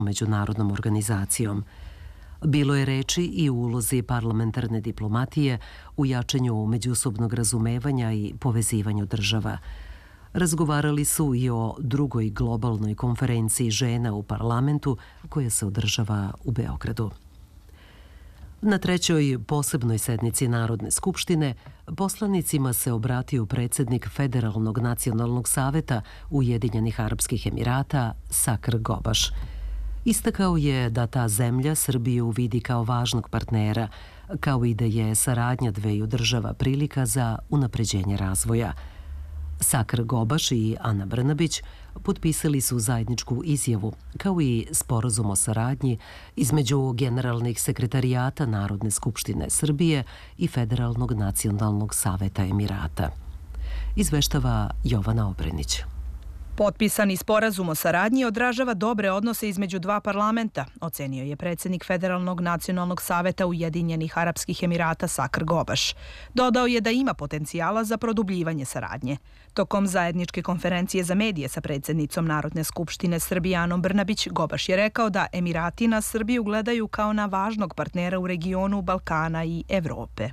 međunarodnom organizacijom. Bilo je reči i o ulozi parlamentarne diplomatije u jačanju međusobnog razumevanja i povezivanju država. Razgovarali su i o drugoj globalnoj konferenciji žena u parlamentu koja se održava u Beogradu. Na trećoj posebnoj sednici Narodne skupštine poslanicima se obratio predsjednik Federalnog nacionalnog saveta Ujedinjenih Arapskih Emirata Sakr Gobaš. Istakao je da ta zemlja Srbiju vidi kao važnog partnera, kao i da je saradnja dveju država prilika za unapređenje razvoja. Sakr Gobaš i Ana Brnabić potpisali su zajedničku izjavu, kao i sporazum o saradnji između generalnih sekretarijata Narodne skupštine Srbije i Federalnog nacionalnog saveta Emirata. Izveštava Jovana Obrenić. Potpisani sporazum o saradnji odražava dobre odnose između dva parlamenta, ocenio je predsjednik Federalnog nacionalnog saveta Ujedinjenih Arapskih Emirata Sakr Gobaš. Dodao je da ima potencijala za produbljivanje saradnje. Tokom zajedničke konferencije za medije sa predsjednicom Narodne skupštine Srbije Anom Brnabić, Gobaš je rekao da Emirati na Srbiju gledaju kao na važnog partnera u regionu Balkana i Evrope.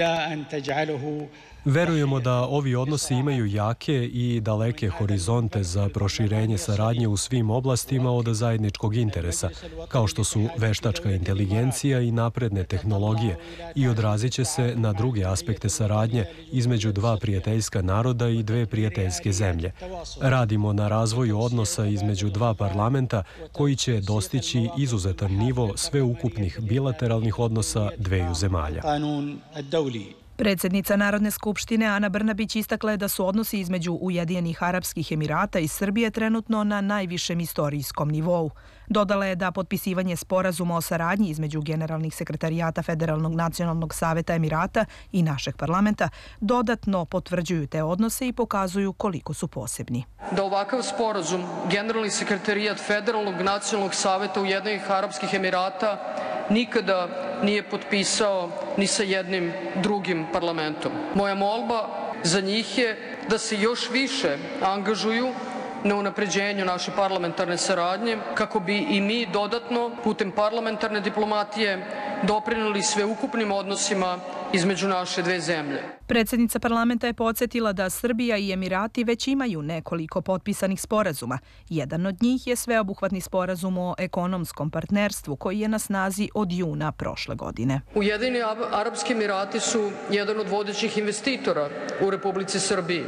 Verujemo da ovi odnosi imaju jake i daleke horizonte za proširenje saradnje u svim oblastima od zajedničkog interesa, kao što su veštačka inteligencija i napredne tehnologije, i odrazit će se na druge aspekte saradnje između dva prijateljska naroda i dve prijateljske zemlje. Radimo na razvoju odnosa između dva parlamenta koji će dostići izuzetan nivo sveukupnih bilateralnih odnosa dveju zemalja. Predsjednica Narodne skupštine Ana Brnabić istakla je da su odnosi između Ujedinjenih Arapskih Emirata i Srbije trenutno na najvišem istorijskom nivou. Dodala je da potpisivanje sporazuma o saradnji između generalnih sekretarijata Federalnog nacionalnog saveta Emirata i našeg parlamenta dodatno potvrđuju te odnose i pokazuju koliko su posebni. Da ovakav sporazum generalni sekretarijat Federalnog nacionalnog saveta Ujedinjenih Arapskih Emirata nikada nije potpisao ni sa jednim drugim parlamentom. Moja molba za njih je da se još više angažuju na unapređenju naše parlamentarne saradnje, kako bi i mi dodatno putem parlamentarne diplomatije doprineli sveukupnim odnosima između naše dve zemlje. Predsjednica parlamenta je podsjetila da Srbija i Emirati već imaju nekoliko potpisanih sporazuma. Jedan od njih je sveobuhvatni sporazum o ekonomskom partnerstvu koji je na snazi od juna prošle godine. Ujedinjeni Arapski Emirati su jedan od vodećih investitora u Republici Srbiji.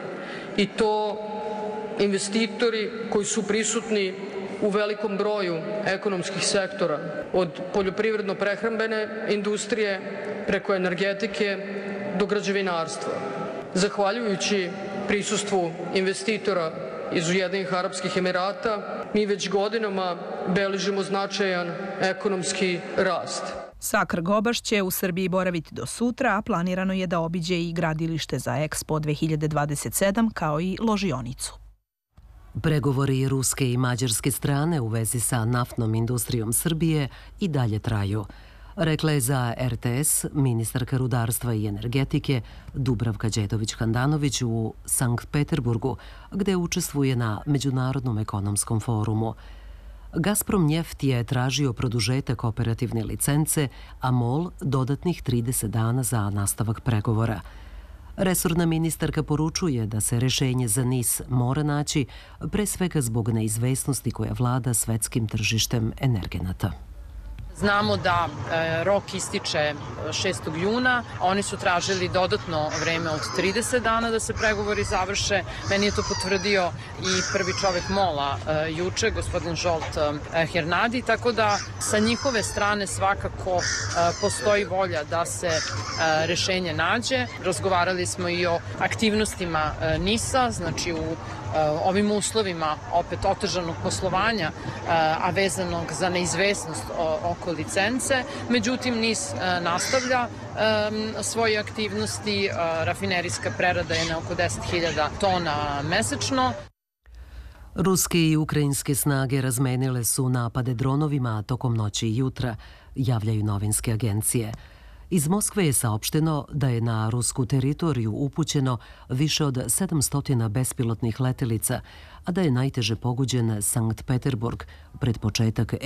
I to investitori koji su prisutni u velikom broju ekonomskih sektora, od poljoprivredno-prehrambene industrije preko energetike do građevinarstva. Zahvaljujući prisustvu investitora iz Ujedinjenih Arapskih Emirata, mi već godinama beležimo značajan ekonomski rast. Sakr Gobaš će u Srbiji boraviti do sutra, a planirano je da obiđe i gradilište za Expo 2027 kao i ložionicu. Pregovori ruske i mađarske strane u vezi sa naftnom industrijom Srbije i dalje traju, rekla je za RTS ministarka rudarstva i energetike Dubravka Đedović-Handanović u Sankt Peterburgu, gde učestvuje na Međunarodnom ekonomskom forumu. Gazprom Njeft je tražio produžetak operativne licence, a MOL dodatnih 30 dana za nastavak pregovora. Resorna ministarka poručuje da se rešenje za NIS mora naći, pre svega zbog neizvesnosti koja vlada svetskim tržištem energenata. Znamo da rok ističe 6. juna. Oni su tražili dodatno vreme od 30 dana da se pregovori završe. Meni je to potvrdio i prvi čovek MOL-a juče, gospodin Žolt Hernadi, tako da sa njihove strane svakako postoji volja da se rešenje nađe. Razgovarali smo i o aktivnostima NIS-a, znači u ovim uslovima opet otežanog poslovanja, a vezanog za neizvesnost oko licence. Međutim, NIS nastavlja svoje aktivnosti. Rafinerijska prerada je na oko 10.000 tona mesečno. Ruske i ukrajinske snage razmenile su napade dronovima tokom noći i jutra, javljaju novinske agencije. Iz Moskve je saopšteno da je na rusku teritoriju upućeno više od 700 bespilotnih letelica, a da je najteže pogođen Sankt Peterburg pred početak